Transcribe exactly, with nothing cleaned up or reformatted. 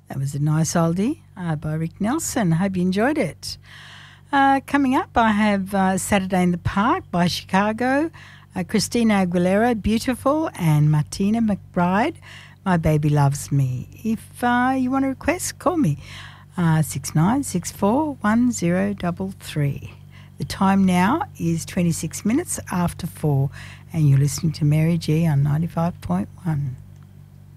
That was a nice oldie uh, by Rick Nelson. Hope you enjoyed it. Uh, coming up, I have uh, Saturday in the Park by Chicago, uh, Christina Aguilera, Beautiful, and Martina McBride, My Baby Loves Me. If uh, you want to request, call me, uh, six nine six four one zero three three. The time now is twenty-six minutes after four, and you're listening to Mary G on ninety-five point one.